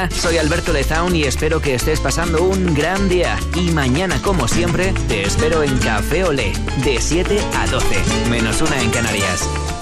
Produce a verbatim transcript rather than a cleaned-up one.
Hola, soy Alberto Lezaun y espero que estés pasando un gran día. Y mañana, como siempre, te espero en Café Olé, de siete a doce, menos una en Canarias.